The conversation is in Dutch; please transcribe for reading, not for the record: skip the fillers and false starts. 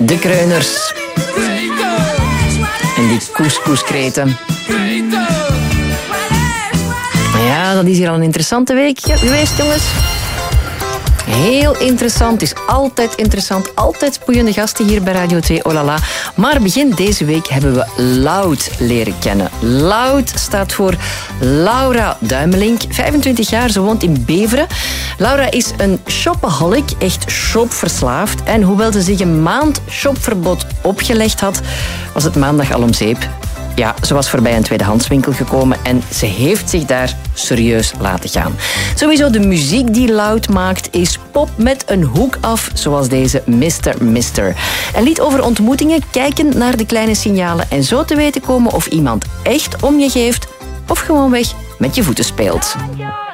De kreuners. En die couscouskreten. Ja, dat is hier al een interessante week geweest, jongens. Heel interessant. Het is altijd interessant. Altijd boeiende gasten hier bij Radio 2 Olala. Maar begin deze week hebben we Loud leren kennen. Loud staat voor Laura Duimelink. 25 jaar, ze woont in Beveren. Laura is een shopaholic, echt shopverslaafd. En hoewel ze zich een maand shopverbod opgelegd had, was het maandag al om zeep. Ja, ze was voorbij een tweedehandswinkel gekomen en ze heeft zich daar serieus laten gaan. Sowieso de muziek die Loud maakt is pop met een hoek af, zoals deze Mr. Een lied over ontmoetingen, kijken naar de kleine signalen en zo te weten komen of iemand echt om je geeft of gewoonweg met je voeten speelt.